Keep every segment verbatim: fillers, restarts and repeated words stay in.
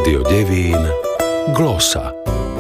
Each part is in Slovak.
Rádio Devín Glosa.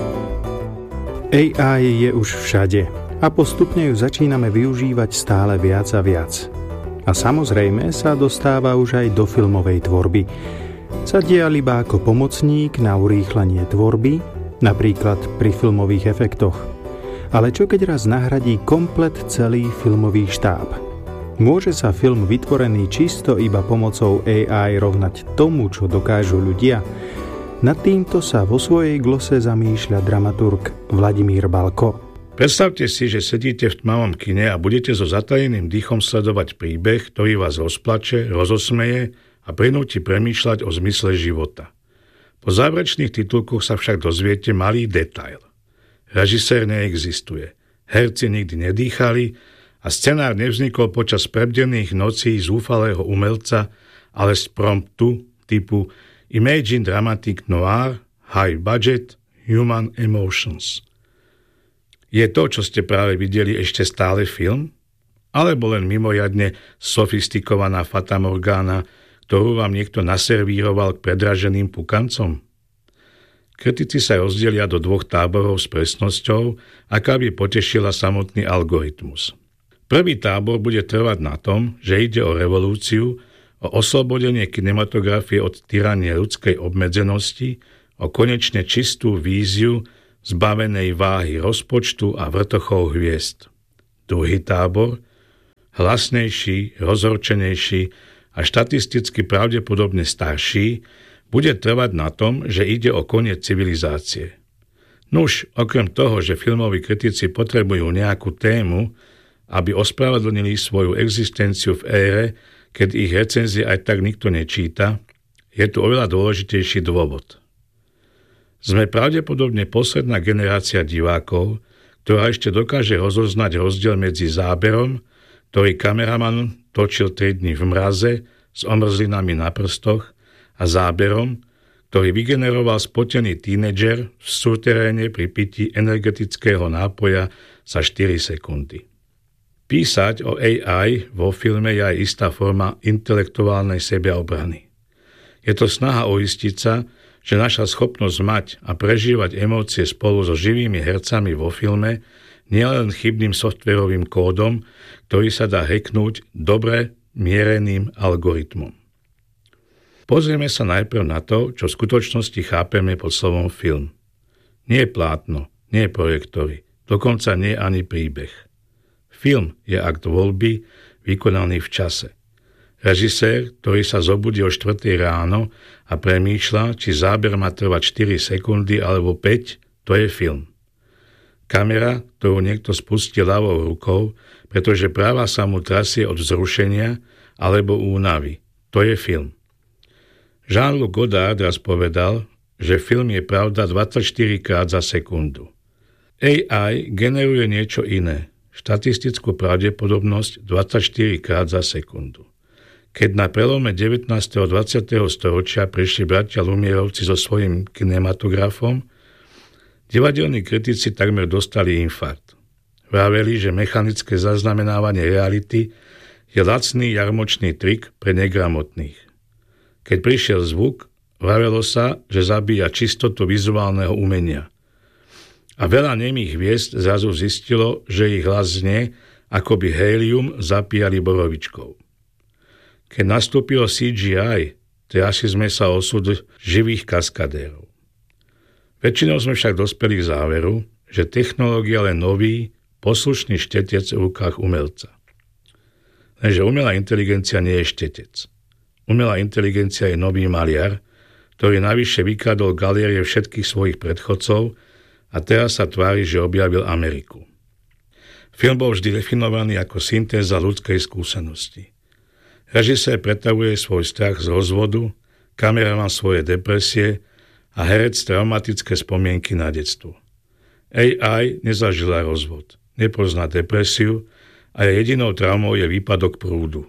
á í je už všade a postupne ju začíname využívať stále viac a viac. A samozrejme sa dostáva už aj do filmovej tvorby. Zatiaľ iba ako pomocník na urýchlenie tvorby, napríklad pri filmových efektoch. Ale čo keď raz nahradí komplet celý filmový štáb? Môže sa film vytvorený čisto iba pomocou á í rovnať tomu, čo dokážu ľudia? Nad týmto sa vo svojej glose zamýšľa dramaturg Vladimír Balko. Predstavte si, že sedíte v tmavom kine a budete so zatajeným dýchom sledovať príbeh, ktorý vás rozplače, rozosmeje a prinúti premýšľať o zmysle života. Po záverečných titulkoch sa však dozviete malý detail. Režisér neexistuje, herci nikdy nedýchali a scenár nevznikol počas prebdených nocí zúfalého umelca, ale z promptu typu Imagine Dramatic Noir, High Budget, Human Emotions. Je to, čo ste práve videli, ešte stále film? Alebo len mimoriadne sofistikovaná fatamorgána, ktorú vám niekto naservíroval k predraženým pukancom? Kritici sa rozdelia do dvoch táborov s presnosťou, aká by potešila samotný algoritmus. Prvý tábor bude trvať na tom, že ide o revolúciu, o oslobodenie kinematografie od tyranie ľudskej obmedzenosti, o konečne čistú víziu zbavenej váhy rozpočtu a vrtochov hviezd. Druhý tábor, hlasnejší, rozhorčenejší a štatisticky pravdepodobne starší, bude trvať na tom, že ide o koniec civilizácie. Nuž, okrem toho, že filmoví kritici potrebujú nejakú tému, aby ospravedlnili svoju existenciu v ére, keď ich recenzie aj tak nikto nečíta, je tu oveľa dôležitejší dôvod. Sme pravdepodobne posledná generácia divákov, ktorá ešte dokáže rozoznať rozdiel medzi záberom, ktorý kameraman točil tri dni v mraze s omrzlinami na prstoch, a záberom, ktorý vygeneroval spotený tínedžer v súteréne pri pití energetického nápoja za štyri sekundy. Písať o á í vo filme je aj istá forma intelektuálnej sebeobrany. Je to snaha uistiť sa, že naša schopnosť mať a prežívať emócie spolu so živými hercami vo filme nie je len chybným softverovým kódom, ktorý sa dá hacknúť dobre miereným algoritmom. Pozrieme sa najprv na to, čo v skutočnosti chápeme pod slovom film. Nie je plátno, nie je projektory, dokonca nie ani príbeh. Film je akt voľby, vykonaný v čase. Režisér, ktorý sa zobudí o štvrtej ráno a premýšľa, či záber má trvať štyri sekundy alebo päť, to je film. Kamera, ktorú niekto spustí ľavou rukou, pretože práva sa mu trasie od vzrušenia alebo únavy, to je film. Jean-Luc Godard raz povedal, že film je pravda dvadsaťštyri krát za sekundu. á í generuje niečo iné, štatistickú pravdepodobnosť dvadsaťštyri krát za sekundu. Keď na prelome devätnásteho a dvadsiateho storočia prišli bratia Lumierovci so svojím kinematografom, divadelní kritici takmer dostali infarkt. Vraveli, že mechanické zaznamenávanie reality je lacný jarmočný trik pre negramotných. Keď prišiel zvuk, vravelo sa, že zabíja čistotu vizuálneho umenia. A veľa nemých hviezd zrazu zistilo, že ich hlas znie, ako by hélium zapíjali borovičkou. Keď nastúpilo cé gé í, triasli sme sa o osud živých kaskadérov. Väčšinou sme však dospeli k záveru, že technológia len nový, poslušný štetec v rukách umelca. Lenže umelá inteligencia nie je štetec. Umelá inteligencia je nový maliar, ktorý navyše vykradol galérie všetkých svojich predchodcov a teraz sa tvári, že objavil Ameriku. Film bol vždy definovaný ako syntéza ľudskej skúsenosti. Režisér pretavuje svoj strach z rozvodu, kameraman svoje depresie a herec traumatické spomienky na detstvo. á í nezažila rozvod, nepozná depresiu a jej jedinou traumou je výpadok prúdu.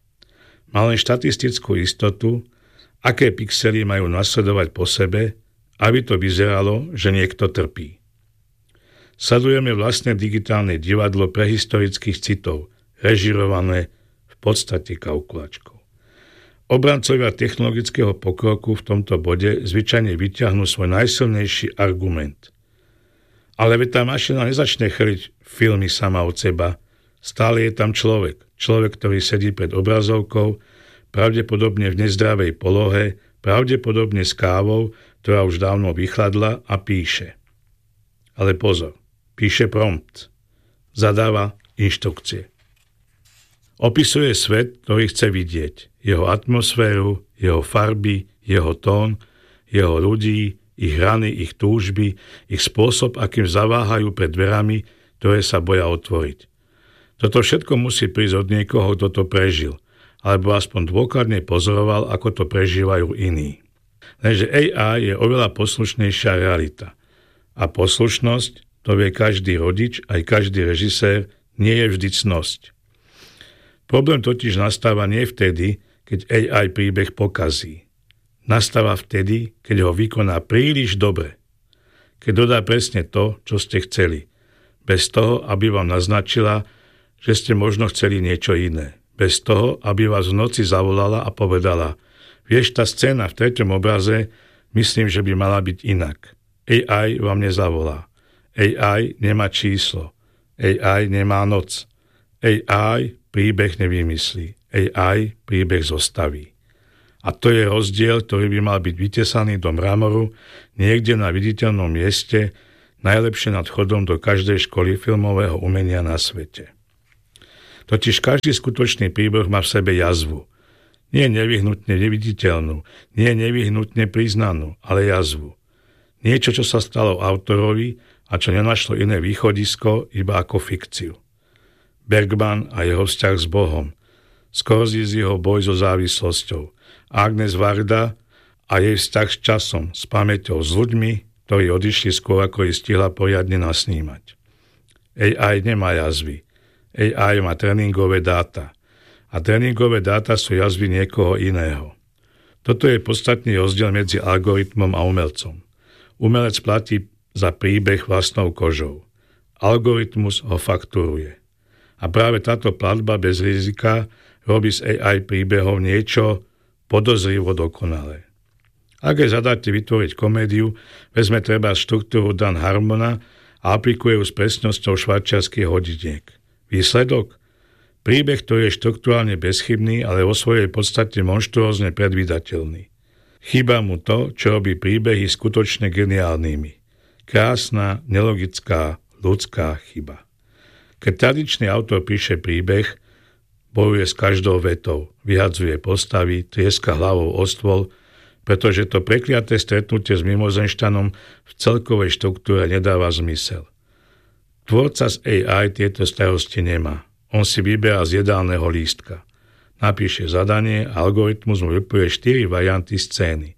Má len štatistickú istotu, aké pixely majú nasledovať po sebe, aby to vyzeralo, že niekto trpí. Sledujeme vlastné digitálne divadlo prehistorických citov, režirované v podstate kalkulačkou. Obrancovia technologického pokroku v tomto bode zvyčajne vyťahnú svoj najsilnejší argument. Ale veď tá mašina nezačne chriť filmy sama od seba. Stále je tam človek. Človek, ktorý sedí pred obrazovkou, pravdepodobne v nezdravej polohe, pravdepodobne s kávou, ktorá už dávno vychladla a píše. Ale pozor, píše prompt. Zadáva inštrukcie. Opisuje svet, ktorý chce vidieť. Jeho atmosféru, jeho farby, jeho tón, jeho ľudí, ich rany, ich túžby, ich spôsob, akým zaváhajú pred dverami, ktoré sa boja otvoriť. Toto všetko musí prísť od niekoho, kto to prežil, alebo aspoň dôkladne pozoroval, ako to prežívajú iní. Lenže á í je oveľa poslušnejšia realita. A poslušnosť, to vie každý rodič, aj každý režisér, nie je vždy cnosť. Problém totiž nastáva nie vtedy, keď á í príbeh pokazí. Nastáva vtedy, keď ho vykoná príliš dobre. Keď dodá presne to, čo ste chceli. Bez toho, aby vám naznačila, že ste možno chceli niečo iné. Bez toho, aby vás v noci zavolala a povedala: vieš, tá scéna v treťom obraze, myslím, že by mala byť inak. á í vám nezavolá. á í nemá číslo. á í nemá noc. á í príbeh nevymyslí. á í príbeh zostaví. A to je rozdiel, ktorý by mal byť vytesaný do mramoru niekde na viditeľnom mieste, najlepšie nad vchodom do každej školy filmového umenia na svete. Totiž každý skutočný príbeh má v sebe jazvu. Nie nevyhnutne neviditeľnú, nie nevyhnutne priznanú, ale jazvu. Niečo, čo sa stalo autorovi a čo nenašlo iné východisko, iba ako fikciu. Bergman a jeho vzťah s Bohom, Scorseseho boj so závislosťou, Agnes Varda a jej vzťah s časom, s pamäťou, s ľuďmi, ktorí odišli skôr, ako ich stihla poriadne nasnímať. á í nemá jazvy. á í má tréningové dáta. A tréningové dáta sú jazvy niekoho iného. Toto je podstatný rozdiel medzi algoritmom a umelcom. Umelec platí za príbeh vlastnou kožou. Algoritmus ho fakturuje. A práve táto platba bez rizika robí z á í príbehov niečo podozrivo dokonalé. Ak je zadáte vytvoriť komédiu, vezme treba štruktúru Dan Harmona a aplikuje ju s presnosťou švajčiarskych hodiniek. Výsledok? Príbeh, ktorý je štruktúrálne bezchybný, ale vo svojej podstate monštruózne predvídateľný. Chýba mu to, čo robí príbehy skutočne geniálnymi. Krásna, nelogická, ľudská chyba. Keď tradičný autor píše príbeh, bojuje s každou vetou, vyhadzuje postavy, trieska hlavou o stôl, pretože to prekliaté stretnutie s mimozemšťanom v celkovej štruktúre nedáva zmysel. Tvorca z á í tieto starosti nemá. On si vyberá z jedálneho lístka. Napíše zadanie a algoritmus mu vypuje štyri varianty scény.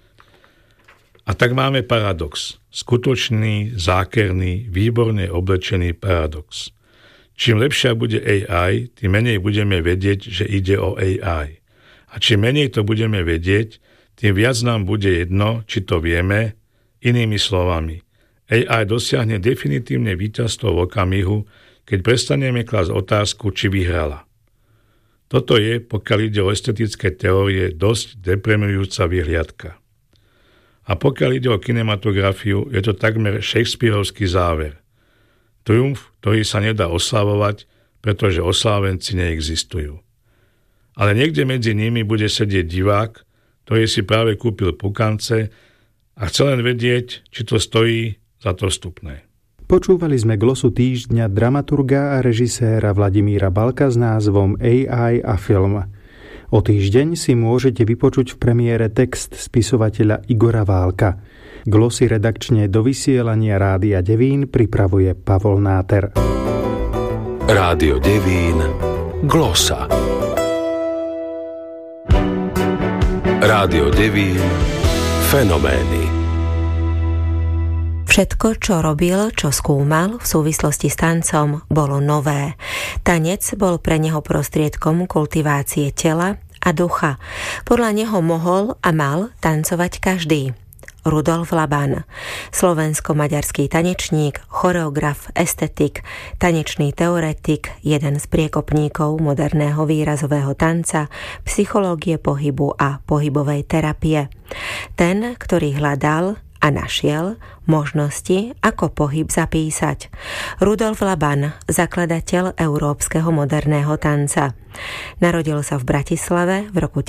A tak máme paradox. Skutočný, zákerný, výborne oblečený paradox. Čím lepšia bude á í, tým menej budeme vedieť, že ide o á í. A čím menej to budeme vedieť, tým viac nám bude jedno, či to vieme. Inými slovami, á í dosiahne definitívne víťazstvo v okamihu, keď prestaneme klásť otázku, či vyhrala. Toto je, pokiaľ ide o estetické teórie, dosť deprimujúca vyhliadka. A pokiaľ ide o kinematografiu, je to takmer Shakespearovský záver. Triumf, ktorý sa nedá oslavovať, pretože oslávenci neexistujú. Ale niekde medzi nimi bude sedieť divák, ktorý si práve kúpil pukance a chce len vedieť, či to stojí za to vstupné. Počúvali sme glosu týždňa dramaturga a režiséra Vladimíra Balka s názvom á í a film. O týždeň si môžete vypočuť v premiére text spisovateľa Igora Válka. Glosy redakčne do vysielania Rádia Devín pripravuje Pavol Náter. Rádio Devín Glosa. Rádio Devín Fenomény. Všetko, čo robil, čo skúmal v súvislosti s tancom, bolo nové. Tanec bol pre neho prostriedkom kultivácie tela a ducha. Podľa neho mohol a mal tancovať každý. Rudolf Laban, slovensko-maďarský tanečník, choreograf, estetik, tanečný teoretik, jeden z priekopníkov moderného výrazového tanca, psychológie pohybu a pohybovej terapie. Ten, ktorý hľadal a našiel možnosti, ako pohyb zapísať. Rudolf Laban, zakladateľ európskeho moderného tanca. Narodil sa v Bratislave v roku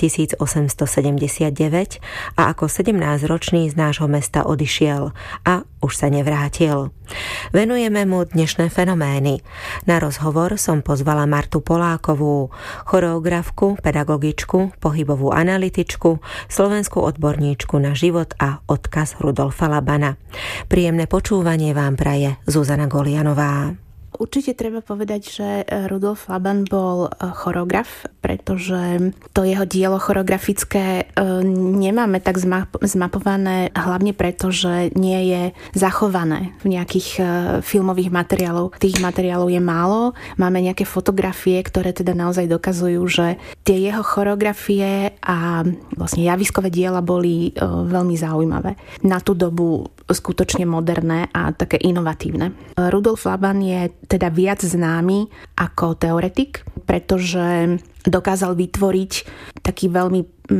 tisícosemstosedemdesiatdeväť a ako sedemnásťročný z nášho mesta odišiel a už sa nevrátil. Venujeme mu dnešné fenomény. Na rozhovor som pozvala Martu Polákovú, choreografku, pedagogičku, pohybovú analytičku, slovenskú odborníčku na život a odkaz Rudolfa Labana. Príjemné počúvanie vám praje Zuzana Golianová. Určite treba povedať, že Rudolf Laban bol choreograf, pretože to jeho dielo choreografické nemáme tak zmapované, hlavne preto, že nie je zachované v nejakých filmových materiáloch. Tých materiálov je málo. Máme nejaké fotografie, ktoré teda naozaj dokazujú, že tie jeho choreografie a vlastne javiskové diela boli veľmi zaujímavé. Na tú dobu skutočne moderné a také inovatívne. Rudolf Laban je teda viac známy ako teoretik, pretože dokázal vytvoriť taký veľmi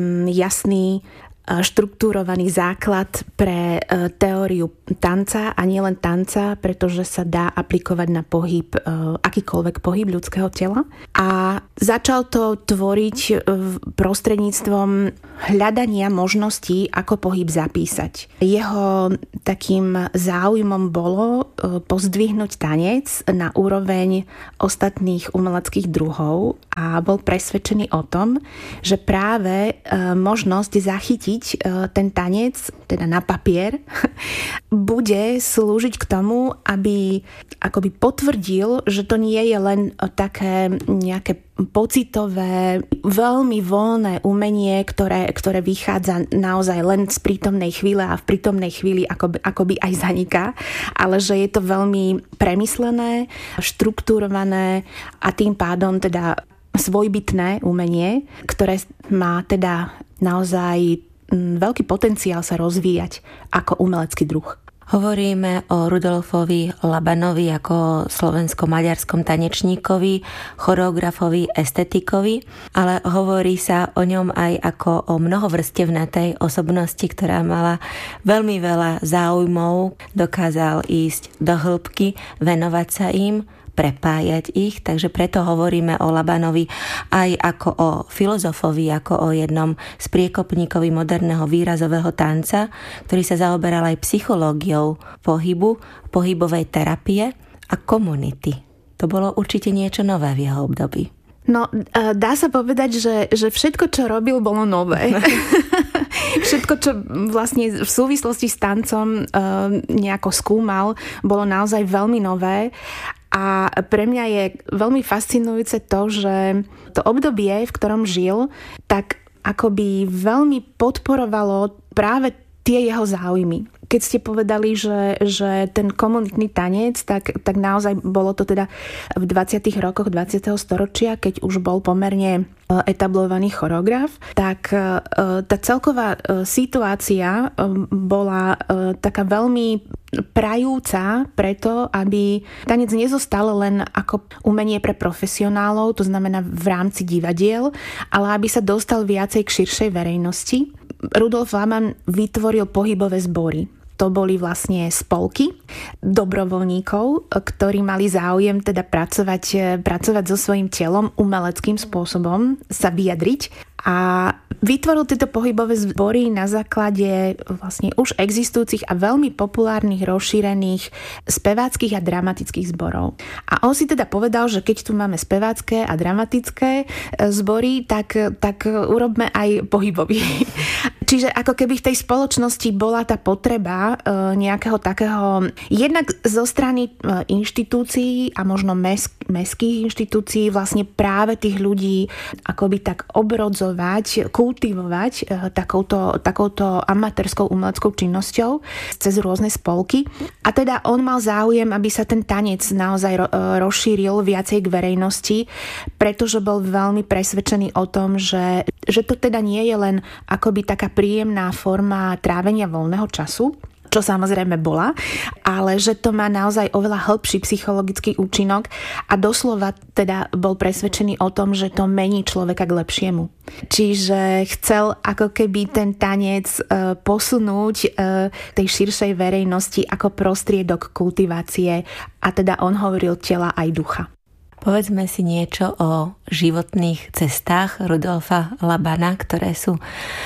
jasný, štruktúrovaný základ pre teóriu tanca a nielen tanca, pretože sa dá aplikovať na pohyb, akýkoľvek pohyb ľudského tela. A začal to tvoriť prostredníctvom hľadania možností, ako pohyb zapísať. Jeho takým záujmom bolo pozdvihnúť tanec na úroveň ostatných umeleckých druhov a bol presvedčený o tom, že práve možnosť zachytiť ten tanec, teda na papier, bude slúžiť k tomu, aby akoby potvrdil, že to nie je len také nejaké pocitové, veľmi voľné umenie, ktoré, ktoré vychádza naozaj len z prítomnej chvíle a v prítomnej chvíli akoby, akoby aj zaniká, ale že je to veľmi premyslené, štruktúrované a tým pádom teda svojbytné umenie, ktoré má teda naozaj veľký potenciál sa rozvíjať ako umelecký druh. Hovoríme o Rudolfovi Labanovi ako slovensko-maďarskom tanečníkovi, choreografovi, estetikovi, ale hovorí sa o ňom aj ako o mnohovrstevnatej osobnosti, ktorá mala veľmi veľa záujmov, dokázal ísť do hĺbky, venovať sa im, prepájať ich, takže preto hovoríme o Labanovi aj ako o filozofovi, ako o jednom z priekopníkovi moderného výrazového tanca, ktorý sa zaoberal aj psychológiou pohybu, pohybovej terapie a komunity. To bolo určite niečo nové v jeho období. No, dá sa povedať, že, že všetko, čo robil, bolo nové. Všetko, čo vlastne v súvislosti s tancom nejako skúmal, bolo naozaj veľmi nové. A pre mňa je veľmi fascinujúce to, že to obdobie, v ktorom žil, tak akoby veľmi podporovalo práve tie jeho záujmy. Keď ste povedali, že, že ten komunitný tanec, tak, tak naozaj bolo to teda v dvadsiatych rokoch dvadsiateho storočia, keď už bol pomerne etablovaný choreograf, tak tá celková situácia bola taká veľmi prajúca preto, aby tanec nezostal len ako umenie pre profesionálov, to znamená v rámci divadiel, ale aby sa dostal viacej k širšej verejnosti. Rudolf Laban vytvoril pohybové zbory. To boli vlastne spolky dobrovoľníkov, ktorí mali záujem teda pracovať, pracovať so svojím telom umeleckým spôsobom, sa vyjadriť. A vytvoril tieto pohybové zbory na základe vlastne už existujúcich a veľmi populárnych, rozšírených speváckych a dramatických zborov. A on si teda povedal, že keď tu máme spevácké a dramatické zbory, tak, tak urobme aj pohybový. Čiže ako keby v tej spoločnosti bola tá potreba nejakého takého, jednak zo strany inštitúcií a možno mesk, mestských inštitúcií vlastne práve tých ľudí akoby tak obrodzovať realizovať, kultivovať takouto, takouto amatérskou umeleckou činnosťou cez rôzne spolky. A teda on mal záujem, aby sa ten tanec naozaj rozšíril viacej k verejnosti, pretože bol veľmi presvedčený o tom, že, že to teda nie je len akoby taká príjemná forma trávenia voľného času, čo samozrejme bola, ale že to má naozaj oveľa hĺbší psychologický účinok a doslova teda bol presvedčený o tom, že to mení človeka k lepšiemu. Čiže chcel ako keby ten tanec e, posunúť e, tej širšej verejnosti ako prostriedok kultivácie a teda on hovoril tela aj ducha. Povedzme si niečo o životných cestách Rudolfa Labana, ktoré sú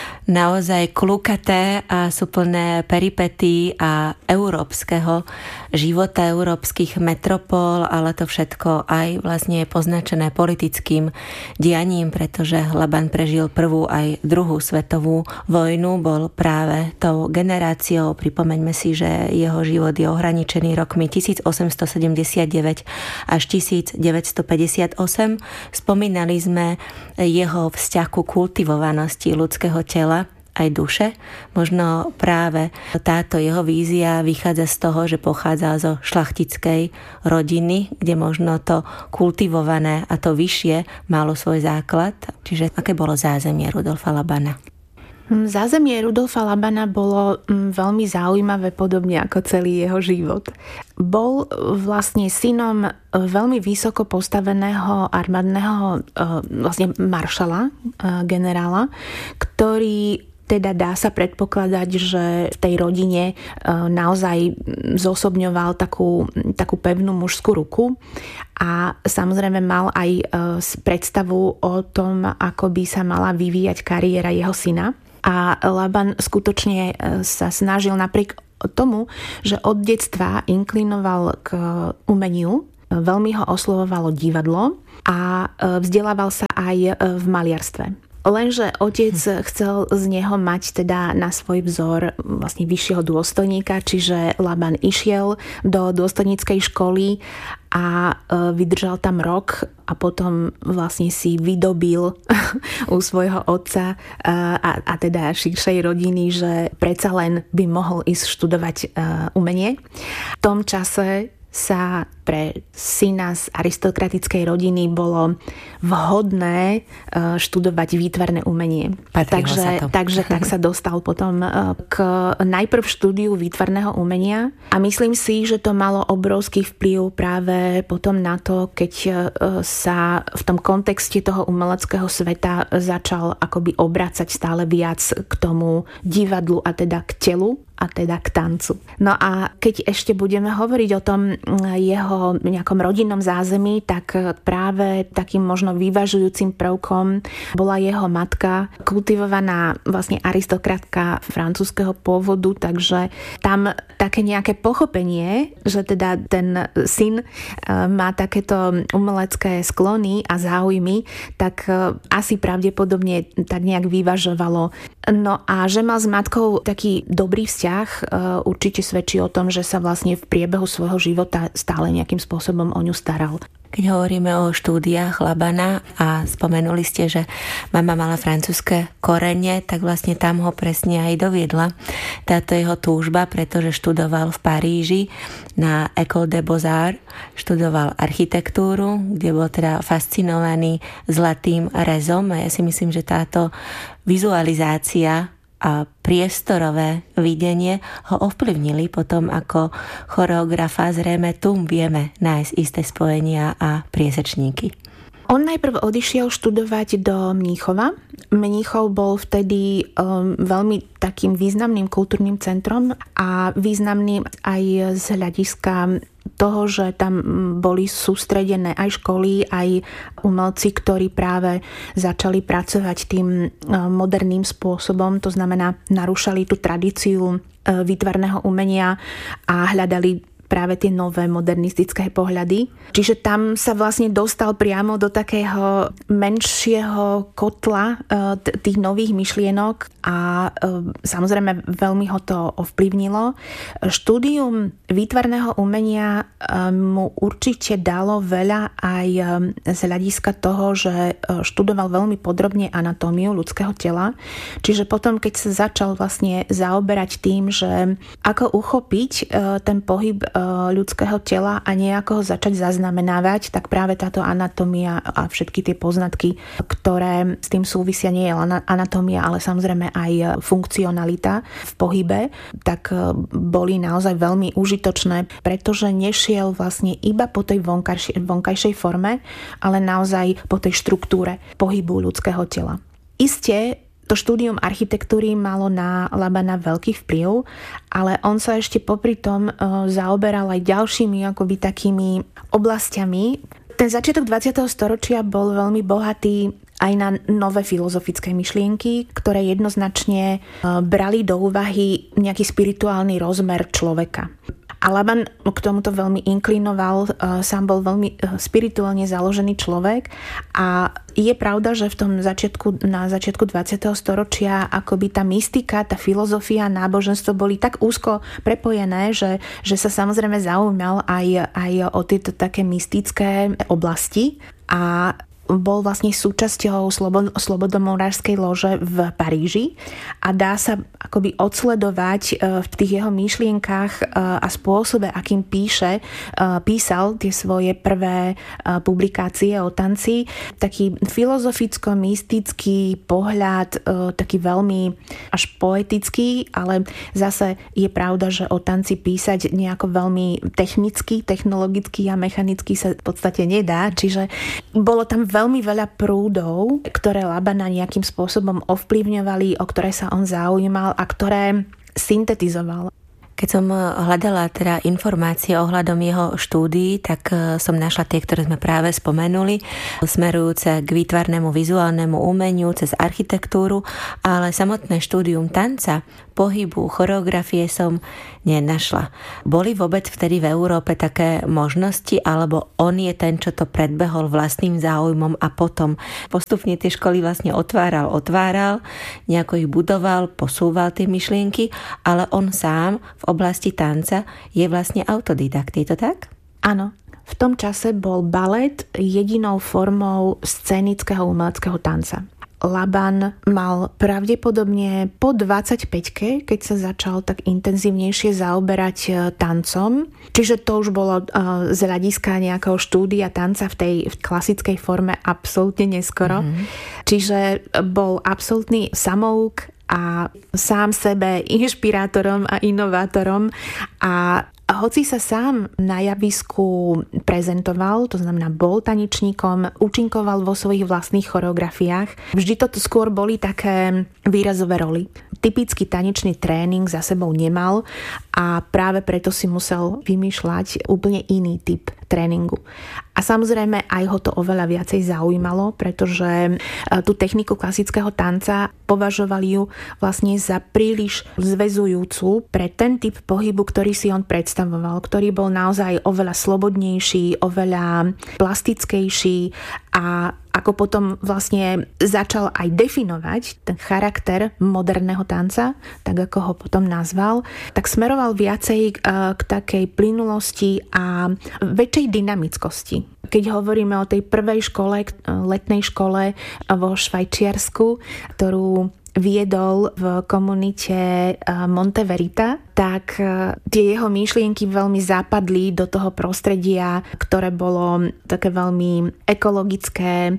naozaj klukaté a sú plné peripetí a európskeho života, európskych metropol, ale to všetko aj vlastne je poznačené politickým dianím, pretože Laban prežil prvú aj druhú svetovú vojnu, bol práve tou generáciou. Pripomeňme si, že jeho život je ohraničený rokmi tisícosemstosedemdesiatdeväť až tisícdeväťstopäťdesiatosem. Spomínali sme jeho vzťah ku kultivovanosti ľudského tela aj duše. Možno práve táto jeho vízia vychádza z toho, že pochádza zo šlachtickej rodiny, kde možno to kultivované a to vyššie malo svoj základ. Čiže aké bolo zázemie Rudolfa Labana? Zázemie Rudolfa Labana bolo veľmi zaujímavé, podobne ako celý jeho život. Bol vlastne synom veľmi vysoko postaveného armádneho vlastne maršala, generála, ktorý teda dá sa predpokladať, že v tej rodine naozaj zosobňoval takú, takú pevnú mužskú ruku a samozrejme mal aj predstavu o tom, ako by sa mala vyvíjať kariéra jeho syna. A Laban skutočne sa snažil napriek tomu, že od detstva inklinoval k umeniu, veľmi ho oslovovalo divadlo a vzdelával sa aj v maliarstve. Lenže otec chcel z neho mať teda na svoj vzor vlastne vyššieho dôstojníka, čiže Laban išiel do dôstojníckej školy a vydržal tam rok a potom vlastne si vydobil u svojho otca a, a teda širšej rodiny, že predsa len by mohol ísť študovať umenie. V tom čase sa pre syna z aristokratickej rodiny bolo vhodné študovať výtvarné umenie. Takže, takže tak sa dostal potom k najprv štúdiu výtvarného umenia a myslím si, že to malo obrovský vplyv práve potom na to, keď sa v tom kontexte toho umeleckého sveta začal akoby obracať stále viac k tomu divadlu a teda k telu a teda k tancu. No a keď ešte budeme hovoriť o tom jeho nejakom rodinnom zázemí, tak práve takým možno vyvažujúcim prvkom bola jeho matka, kultivovaná vlastne aristokratka francúzskeho pôvodu, takže tam také nejaké pochopenie, že teda ten syn má takéto umelecké sklony a záujmy, tak asi pravdepodobne tak nejak vyvažovalo. No a že mal s matkou taký dobrý vzťah, určite svedčí o tom, že sa vlastne v priebehu svojho života stále nejakým spôsobom o ňu staral. Keď hovoríme o štúdiách Labana a spomenuli ste, že mama mala francúzske korene, tak vlastne tam ho presne aj doviedla táto jeho túžba, pretože študoval v Paríži na École des Beaux-Arts, študoval architektúru, kde bol teda fascinovaný zlatým rezom a ja si myslím, že táto vizualizácia a priestorové videnie ho ovplyvnili potom ako choreografa. Zrejme tu vieme nájsť isté spojenia a priesečníky. On najprv odišiel študovať do Mníchova. Mníchov bol vtedy um, veľmi takým významným kultúrnym centrom a významným aj z hľadiska toho, že tam boli sústredené aj školy, aj umelci, ktorí práve začali pracovať tým moderným spôsobom, to znamená narúšali tú tradíciu výtvarného umenia a hľadali práve tie nové modernistické pohľady. Čiže tam sa vlastne dostal priamo do takého menšieho kotla t- tých nových myšlienok a samozrejme veľmi ho to ovplyvnilo. Štúdium výtvarného umenia mu určite dalo veľa aj z hľadiska toho, že študoval veľmi podrobne anatómiu ľudského tela. Čiže potom, keď sa začal vlastne zaoberať tým, že ako uchopiť ten pohyb ľudského tela a nejako ho začať zaznamenávať, tak práve táto anatómia a všetky tie poznatky, ktoré s tým súvisia, nie je anatómia, ale samozrejme aj funkcionalita v pohybe, tak boli naozaj veľmi užitočné, pretože nešiel vlastne iba po tej vonkajšej, vonkajšej forme, ale naozaj po tej štruktúre pohybu ľudského tela. Isté, to štúdium architektúry malo na Labana veľký vplyv, ale on sa ešte popri tom zaoberal aj ďalšími akoby takými oblastiami. Ten začiatok dvadsiateho storočia bol veľmi bohatý aj na nové filozofické myšlienky, ktoré jednoznačne brali do úvahy nejaký spirituálny rozmer človeka. A Laban k tomuto veľmi inklinoval, sám bol veľmi spirituálne založený človek a je pravda, že v tom začiatku, na začiatku dvadsiateho storočia akoby tá mystika, tá filozofia, náboženstvo boli tak úzko prepojené, že, že sa samozrejme zaujímal aj, aj o tieto také mystické oblasti a bol vlastne súčasťou Slobodomurárskej lože v Paríži a dá sa akoby odsledovať v tých jeho myšlienkach a spôsobe, akým píše, písal tie svoje prvé publikácie o tanci. Taký filozoficko-mystický pohľad, taký veľmi až poetický, ale zase je pravda, že o tanci písať nejako veľmi technicky, technologicky a mechanicky sa v podstate nedá. Čiže bolo tam veľmi veľmi veľa prúdov, ktoré Labana nejakým spôsobom ovplyvňovali, o ktoré sa on zaujímal a ktoré syntetizoval. Keď som hľadala teda informácie ohľadom jeho štúdií, tak som našla tie, ktoré sme práve spomenuli, smerujúce k výtvarnému vizuálnemu umeniu, cez architektúru, ale samotné štúdium tanca, pohybu, choreografie som nenašla. Boli vôbec vtedy v Európe také možnosti, alebo on je ten, čo to predbehol vlastným záujmom a potom postupne tie školy vlastne otváral, otváral, nejako ich budoval, posúval tie myšlienky, ale on sám v oblasti tanca je vlastne autodidakt, je to tak? Áno. V tom čase bol balet jedinou formou scénického umeleckého tanca. Laban mal pravdepodobne po dvadsaťpäťke, keď sa začal tak intenzívnejšie zaoberať tancom. Čiže to už bolo z hľadiska nejakého štúdia tanca v tej v klasickej forme absolútne neskoro. Mm-hmm. Čiže bol absolútny samouk a sám sebe inšpirátorom a inovátorom a hoci sa sám na javisku prezentoval, to znamená bol tanečníkom, účinkoval vo svojich vlastných choreografiách, vždy toto skôr boli také výrazové roly. Typický tanečný tréning za sebou nemal a práve preto si musel vymýšľať úplne iný typ tréningu. A samozrejme aj ho to oveľa viacej zaujímalo, pretože tú techniku klasického tanca považovali ju vlastne za príliš zväzujúcu pre ten typ pohybu, ktorý si on predstavoval, ktorý bol naozaj oveľa slobodnejší, oveľa plastickejší a ako potom vlastne začal aj definovať ten charakter moderného tanca, tak ako ho potom nazval, tak smeroval viacej k takej plynulosti a väčšej dynamickosti. Keď hovoríme o tej prvej škole, letnej škole vo Švajčiarsku, ktorú viedol v komunite Monteverita, tak tie jeho myšlienky veľmi zapadli do toho prostredia, ktoré bolo také veľmi ekologické,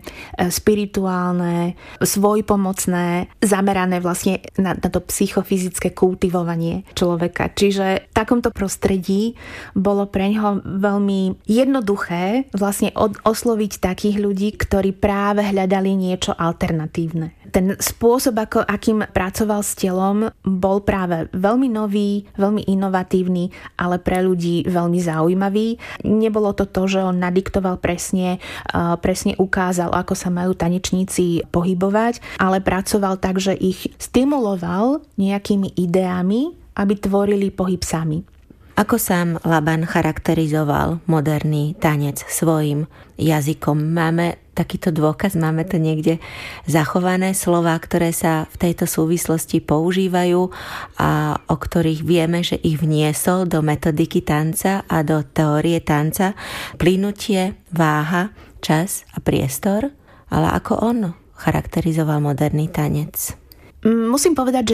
spirituálne, svojpomocné, zamerané vlastne na, na to psychofyzické kultivovanie človeka. Čiže v takomto prostredí bolo pre ňoho veľmi jednoduché vlastne od, osloviť takých ľudí, ktorí práve hľadali niečo alternatívne. Ten spôsob, ako, akým pracoval s telom, bol práve veľmi nový, veľmi inovatívny, ale pre ľudí veľmi zaujímavý. Nebolo to to, že on nadiktoval presne, uh, presne ukázal, ako sa majú tanečníci pohybovať, ale pracoval tak, že ich stimuloval nejakými ideami, aby tvorili pohyb sami. Ako sám Laban charakterizoval moderný tanec svojim jazykom? Máme takýto dôkaz, máme to niekde zachované slová, ktoré sa v tejto súvislosti používajú a o ktorých vieme, že ich vniesol do metodiky tanca a do teórie tanca. Plynutie, váha, čas a priestor, ale ako on charakterizoval moderný tanec? Musím povedať, že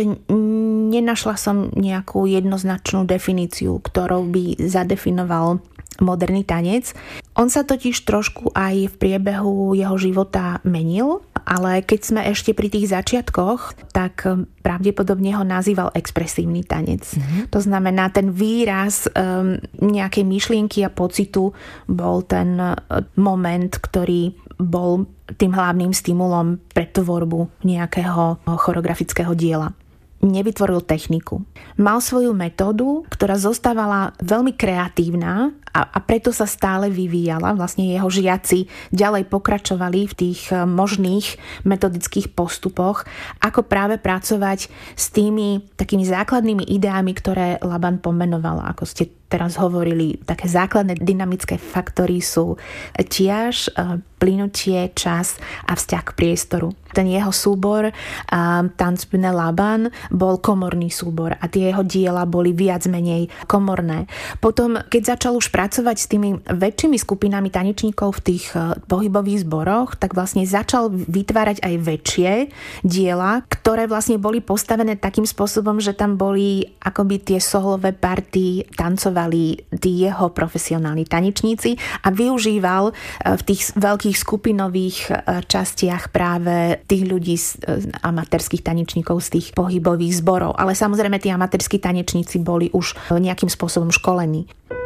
nenašla som nejakú jednoznačnú definíciu, ktorou by zadefinoval moderný tanec. On sa totiž trošku aj v priebehu jeho života menil, ale keď sme ešte pri tých začiatkoch, tak pravdepodobne ho nazýval expresívny tanec. Mm-hmm. To znamená, ten výraz um, nejakej myšlienky a pocitu bol ten moment, ktorý bol tým hlavným stimulom pre tvorbu nejakého choreografického diela. Nevytvoril techniku. Mal svoju metódu, ktorá zostávala veľmi kreatívna a, a preto sa stále vyvíjala. Vlastne jeho žiaci ďalej pokračovali v tých možných metodických postupoch, ako práve pracovať s tými takými základnými ideami, ktoré Laban pomenoval, ako ste teraz hovorili. Také základné dynamické faktory sú tiaž, plynutie, čas a vzťah k priestoru. Ten jeho súbor Tanzbühne Laban bol komorný súbor a tie jeho diela boli viac menej komorné. Potom, keď začal už pracovať s tými väčšími skupinami tanečníkov v tých pohybových zboroch, tak vlastne začal vytvárať aj väčšie diela, ktoré vlastne boli postavené takým spôsobom, že tam boli akoby tie solové party tancovali tí jeho profesionálni tanečníci a využíval v tých veľkých skupinových častiach práve tých ľudí, amatérskych tanečníkov z tých pohybových zborov. Ale samozrejme tí amatérski tanečníci boli už nejakým spôsobom školení.